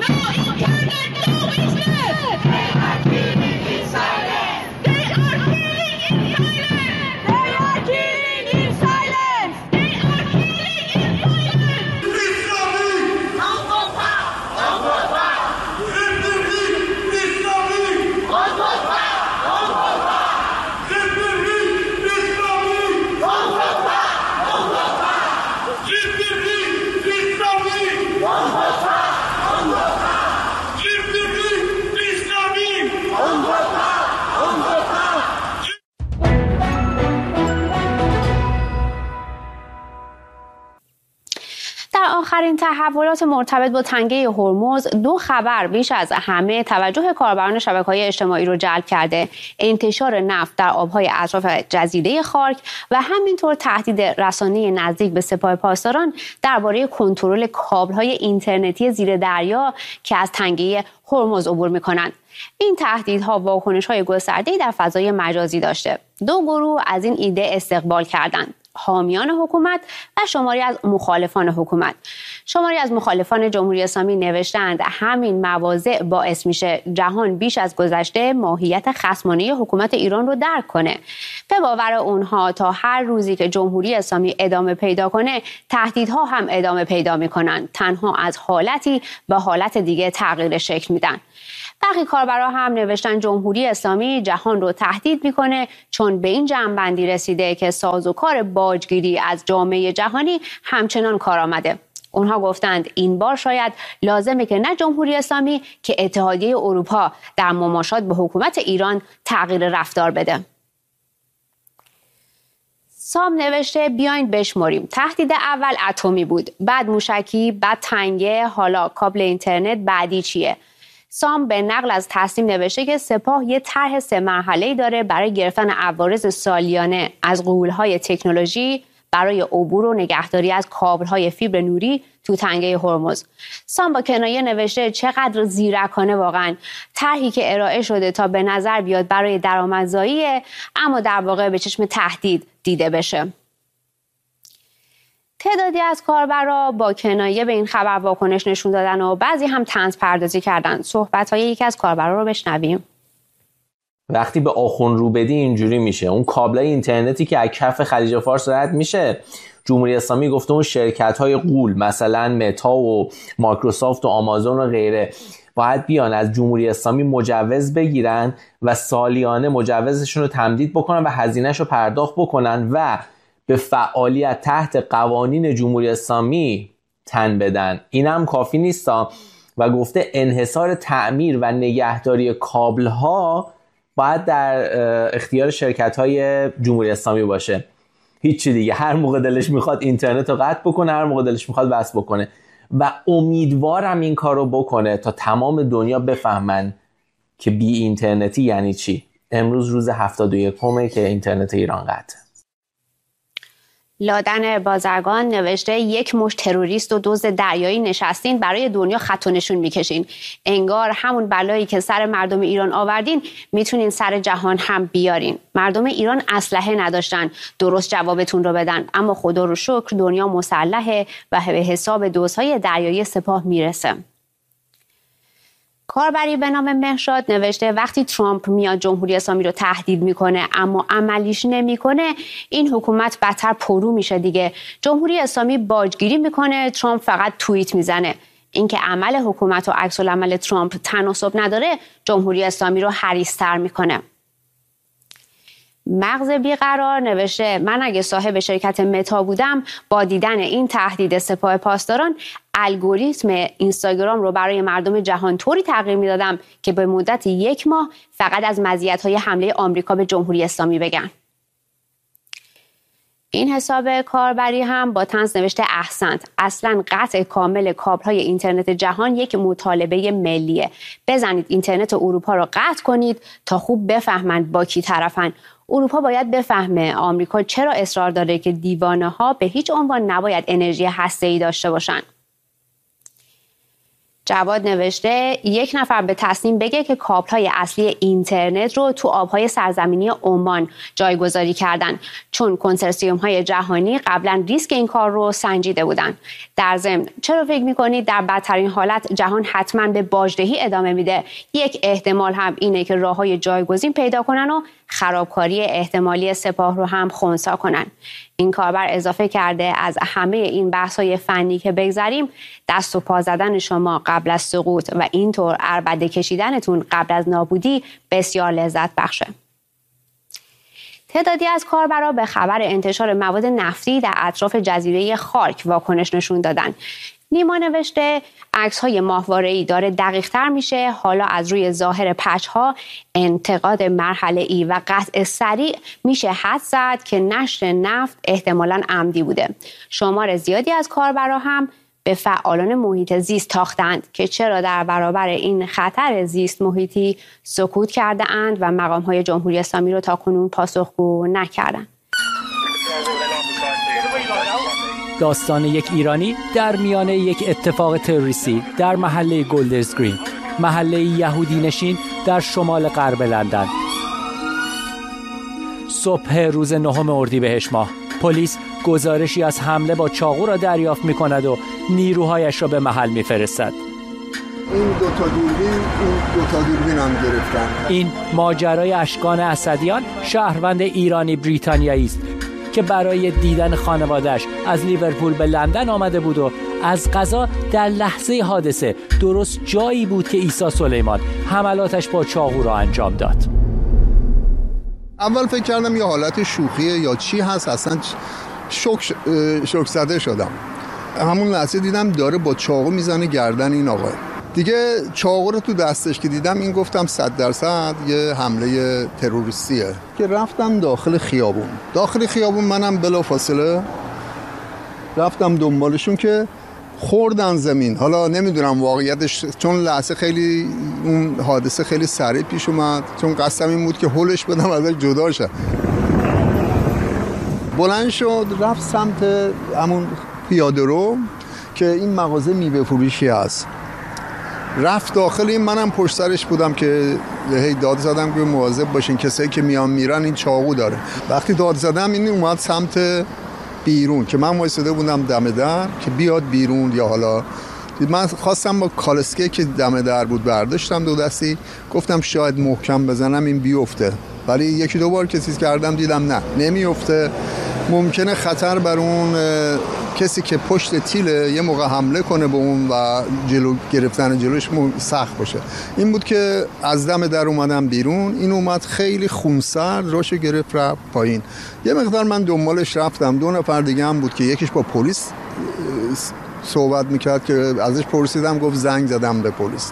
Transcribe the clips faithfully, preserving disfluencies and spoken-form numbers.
آخرین تحولات مرتبط با تنگه هرمز دو خبر بیش از همه توجه کاربران شبکه‌های اجتماعی رو جلب کرده: انتشار نفت در آبهای اطراف جزیره خارک و همینطور تهدید رسانه نزدیک به سپاه پاسداران درباره کنترل کابل‌های اینترنتی زیر دریا که از تنگه هرمز عبور می‌کنند. این تهدیدها واکنش‌های گسترده‌ای در فضای مجازی داشته. دو گروه از این ایده استقبال کردند: حامیان حکومت و شماری از مخالفان حکومت. شماری از مخالفان جمهوری اسلامی نوشتند همین مواضع باعث میشه جهان بیش از گذشته ماهیت خصمانه حکومت ایران رو درک کنه. به باور اونها تا هر روزی که جمهوری اسلامی ادامه پیدا کنه، تهدیدها هم ادامه پیدا میکنن. تنها از حالتی به حالت دیگه تغییر شکل میدن. برخی کاربرا هم نوشتن جمهوری اسلامی جهان رو تهدید میکنه چون به این جمع‌بندی رسیده که سازوکار باجگیری از جامعه جهانی همچنان کارآمده. اونها گفتند این بار شاید لازمه که نه جمهوری اسلامی که اتحادیه اروپا در مماشات به حکومت ایران تغییر رفتار بده. سام نوشته بیاین بشمریم. تهدید اول اتمی بود، بعد موشکی، بعد تنگه، حالا کابل اینترنت، بعدی چیه؟ سام به نقل از تصمیم نوشته که سپاه یه طرح سه مرحله‌ای داره برای گرفتن عوارض سالیانه از غول‌های تکنولوژی برای عبور و نگهداری از کابل‌های فیبر نوری تو تنگه هرمز. سام با کنایه نوشته چقدر زیرکانه واقعا، طرحی که ارائه شده تا به نظر بیاد برای درآمدزاییه اما در واقع به چشم تهدید دیده بشه. تعدادی از کاربرا با کنایه به این خبر واکنش نشون دادن و بعضی هم طنز پردازی کردن. صحبت‌های یکی از کاربرا رو بشنویم. وقتی به آخون رو بدی اینجوری میشه. اون کابلای اینترنتی که از کف خلیج فارس رد میشه، جمهوری اسلامی گفته اون شرکت‌های غول مثلا متا و مایکروسافت و آمازون و غیره باید بیان از جمهوری اسلامی مجوز بگیرن و سالیانه مجوزشون رو تمدید بکنن و هزینه‌شو پرداخت بکنن و به فعالیت تحت قوانین جمهوری اسلامی تن بدن. این هم کافی نیستا و گفته انحصار تعمیر و نگهداری کابل ها باید در اختیار شرکت های جمهوری اسلامی باشه. هیچی دیگه، هر موقع دلش میخواد اینترنت رو قطع بکنه، هر موقع دلش میخواد وصل بکنه و امیدوارم این کار رو بکنه تا تمام دنیا بفهمن که بی اینترنتی یعنی چی. امروز روز هفتاد و یکمه که اینترنت ایران قطعه. لادن بازرگان نوشته یک مش تروریست و دزد دریایی نشستین برای دنیا خط و نشون میکشین. انگار همون بلایی که سر مردم ایران آوردین میتونین سر جهان هم بیارین. مردم ایران اسلحه نداشتن درست جوابتون رو بدن، اما خدا رو شکر دنیا مسلحه و به حساب دزدهای دریایی سپاه میرسه. کاربری به نام مهرشاد نوشته وقتی ترامپ میاد جمهوری اسلامی رو تهدید میکنه اما عملیش نمیکنه، این حکومت بدتر پرو میشه دیگه. جمهوری اسلامی باجگیری میکنه، ترامپ فقط توییت میزنه. اینکه عمل حکومت و عکس العمل ترامپ تناسب نداره، جمهوری اسلامی رو حریص‌تر میکنه. مغز بیقرار نوشته من اگه صاحب شرکت متا بودم با دیدن این تهدید سپاه پاسداران الگوریتم اینستاگرام رو برای مردم جهان طوری تغییر میدادم که به مدت یک ماه فقط از مزیت‌های حمله آمریکا به جمهوری اسلامی بگن. این حساب کاربری هم با طنز نوشته احسنت، اصلا قطع کامل کابل‌های اینترنت جهان یک مطالبه ملیه. بزنید اینترنت اروپا رو قطع کنید تا خوب بفهمند با کی طرفن. اروپا باید بفهمه آمریکا چرا اصرار داره که دیوانه‌ها به هیچ عنوان نباید انرژی هسته‌ای داشته باشن. جواد نوشته یک نفر به تصمیم بگه که کابل‌های اصلی اینترنت رو تو آبهای سرزمینی عمان جایگذاری کردن، چون کنسرسیوم‌های جهانی قبلا ریسک این کار رو سنجیده بودن. در ضمن چرا فکر می‌کنید در بدترین حالت جهان حتما به باجدهی ادامه میده؟ یک احتمال هم اینه که راه‌های جایگزین پیدا کنن و خرابکاری احتمالی سپاه رو هم خنثی کنن. این کاربر اضافه کرده از همه این بحث‌های فنی که بگذریم، دست و پا زدن شما قبل از سقوط و اینطور عربده کشیدنتون قبل از نابودی بسیار لذت بخشه. تعدادی از کاربران به خبر انتشار مواد نفتی در اطراف جزیره خارک واکنش نشون دادن. نیما نوشته عکس‌های ماهواره‌ای داره دقیق‌تر میشه، حالا از روی ظاهر پچ‌ها انتقاد مرحله‌ای و قطع سریع میشه حد زد که نشر نفت احتمالاً عمدی بوده. شمار زیادی از کاربرا هم به فعالان محیط زیست تاختند که چرا در برابر این خطر زیست محیطی سکوت کرده اند و مقام‌های جمهوری اسلامی رو تاکنون پاسخگو نکردند. داستان یک ایرانی در میانه یک اتفاق تروریستی در محله گلدرز گرین، محله یهودی نشین در شمال غرب لندن. صبح روز نهم اردیبهشت ماه، پلیس گزارشی از حمله با چاقو را دریافت می‌کند و نیروهایش را به محل می‌فرستد. این دو تا دوربین، این دو تا دوربین هم گرفتن. این ماجرای اشکان اسدیان، شهروند ایرانی بریتانیایی است که برای دیدن خانواده‌اش از لیورپول به لندن آمده بود و از قضا در لحظه حادثه درست جایی بود که عیسی سلیمان حملاتش با چاقو را انجام داد. اول فکر کردم یه حالت شوخیه یا چی هست، اصلا شوک شوک زده شدم. همون لحظه دیدم داره با چاقو میزنه گردن این آقا. دیگه چاقو رو تو دستش که دیدم این گفتم صد درصد یه حمله تروریستیه. که رفتم داخل خیابون. داخل خیابون منم بلافاصله رفتم دنبالشون که خوردن زمین. حالا نمیدونم واقعیتش، چون لحظه خیلی اون حادثه خیلی سریع پیش اومد، چون قصدم این بود که هولش بدم ازش جدا شه. بلند شد رفت سمت همون پیاده رو که این مغازه میوه فروشی هست. رفت داخل، این منم پشت سرش بودم که هی داد زدم که مواظب باشین کسایی که میان میرن این چاقو داره. وقتی داد زدم این اومد سمت بیرون که من وایساده بودم دم در که بیاد بیرون، یا حالا من خواستم با کالسکه که دم در بود برداشتم دو دستی، گفتم شاید محکم بزنم این بیفته، ولی یکی دو بار کسی کردم دیدم نه نمیفته. ممکنه خطر بر اون کسی که پشت تیله یه موقع حمله کنه به اون و جلو گرفتن جلوش سخت باشه. این بود که از دم در اومدم بیرون، این اومد خیلی خونسرد راشو گرفت رفت پایین. یه مقدار من دنبالش رفتم، دو نفر دیگه هم بود که یکیش با پلیس صحبت میکرد که ازش پرسیدم، گفت زنگ زدم به پلیس.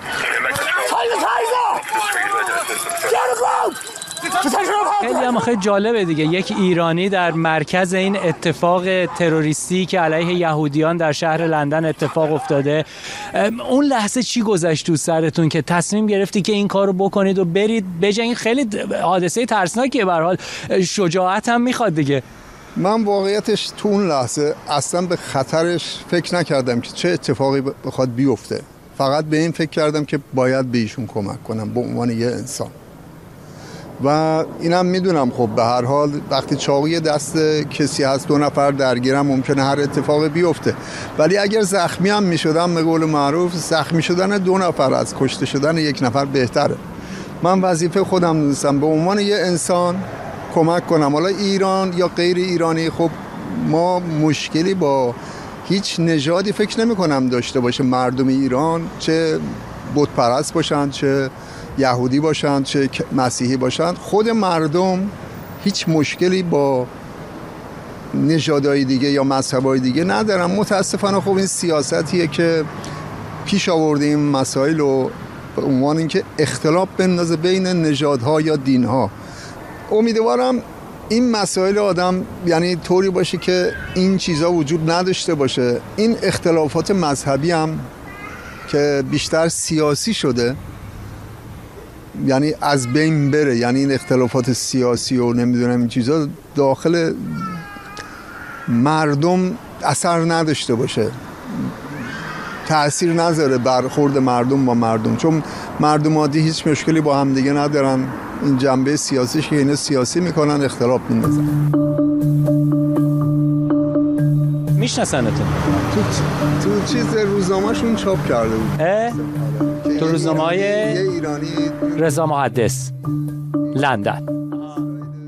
خیلی هم خیلی جالبه دیگه، یک ایرانی در مرکز این اتفاق تروریستی که علیه یهودیان در شهر لندن اتفاق افتاده. اون لحظه چی گذشت تو سرتون که تصمیم گرفتی که این کارو بکنید و برید بجنگید؟ خیلی حادثه ترسناکیه، به هر حال شجاعت هم میخواد دیگه. من واقعیتش تو اون لحظه اصلا به خطرش فکر نکردم که چه اتفاقی بخواد بیفته، فقط به این فکر کردم که باید به ایشون کمک کنم به عنوان یه انسان. و اینم میدونم خب به هر حال وقتی چاقوی دست کسی هست دو نفر درگیرم ممکنه هر اتفاقی بیفته، ولی اگر زخمی هم میشدم به قول معروف زخمی شدن دو نفر از کشته شدن یک نفر بهتره. من وظیفه خودم دونستم به عنوان یه انسان کمک کنم. حالا ایران یا غیر ایرانی، خب ما مشکلی با هیچ نژادی فکر نمی کنم داشته باشه. مردم ایران چه بت پرست باشن، چه یهودی باشن، چه مسیحی باشن، خود مردم هیچ مشکلی با نژادهای دیگه یا مذهبهای دیگه ندارن. متاسفانه خب این سیاستیه که پیش آورده این مسائل رو به عنوان اینکه اختلاف بندازه بین نژادها یا دینها. امیدوارم این مسائل آدم یعنی طوری باشه که این چیزا وجود نداشته باشه. این اختلافات مذهبی هم که بیشتر سیاسی شده یعنی از بین بره، یعنی این اختلافات سیاسی و نمیدونم این چیزا داخل مردم اثر نداشته باشه. تأثیر نذاره برخورد مردم با مردم، چون مردم عادی هیچ مشکلی با هم دیگه ندارن. این جنبه سیاسیش که اینا سیاسی میکنن اختلاف میندازن. میشناسنتون؟ تو تو چیز روزنامه‌شون چاپ کرده بود. تو روزنامه‌های یه ایرانی رضا محدث لندن.